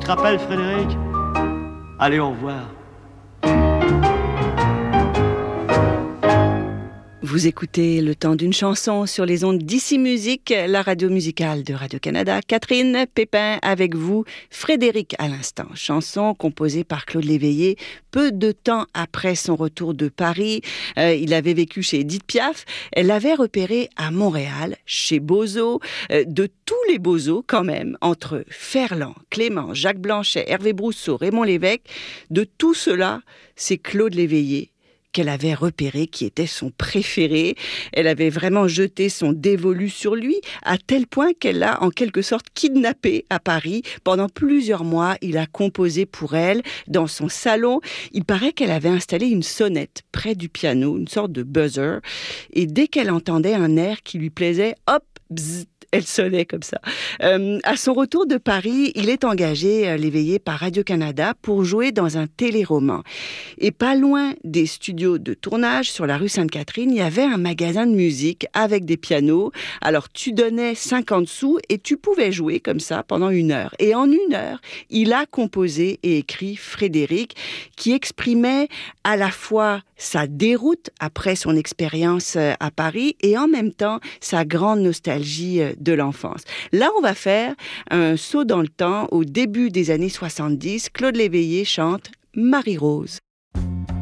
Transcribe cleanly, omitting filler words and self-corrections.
te rappelles, Frédéric? Allez, au revoir. Vous écoutez Le Temps d'une chanson sur les ondes d'Ici Musique, la radio musicale de Radio-Canada. Catherine Pépin avec vous, Frédéric à l'instant. Chanson composée par Claude Léveillé peu de temps après son retour de Paris. Il avait vécu chez Édith Piaf. Elle l'avait repéré à Montréal, chez Bozo. De tous les Bozo quand même, entre Ferland, Clément, Jacques Blanchet, Hervé Brousseau, Raymond Lévesque, de tout cela, c'est Claude Léveillé qu'elle avait repéré, qui était son préféré. Elle avait vraiment jeté son dévolu sur lui, à tel point qu'elle l'a en quelque sorte kidnappé à Paris. Pendant plusieurs mois, il a composé pour elle dans son salon. Il paraît qu'elle avait installé une sonnette près du piano, une sorte de buzzer. Et dès qu'elle entendait un air qui lui plaisait, hop, bzzz, elle sonnait comme ça. À son retour de Paris, il est engagé, Léveillé, par Radio-Canada pour jouer dans un téléroman. Et pas loin des studios de tournage, sur la rue Sainte-Catherine, il y avait un magasin de musique avec des pianos. Alors, tu donnais 50 sous et tu pouvais jouer comme ça pendant 1 heure. Et en 1 heure, il a composé et écrit Frédéric, qui exprimait à la fois sa déroute après son expérience à Paris et en même temps sa grande nostalgie de l'enfance. Là, on va faire un saut dans le temps au début des années 70. Claude Léveillé chante Marie-Rose.